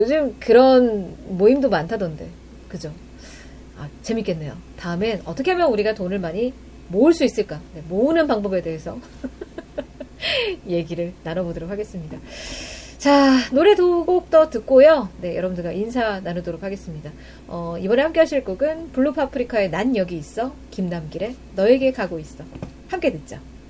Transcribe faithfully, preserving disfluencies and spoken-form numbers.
요즘 그런 모임도 많다던데. 그죠? 아, 재밌겠네요. 다음엔 어떻게 하면 우리가 돈을 많이 모을 수 있을까? 네, 모으는 방법에 대해서 얘기를 나눠보도록 하겠습니다. 자, 노래 두 곡 더 듣고요. 네, 여러분들과 인사 나누도록 하겠습니다. 어, 이번에 함께 하실 곡은 블루파프리카의 난 여기 있어, 김남길의 너에게 가고 있어. 함께 듣죠.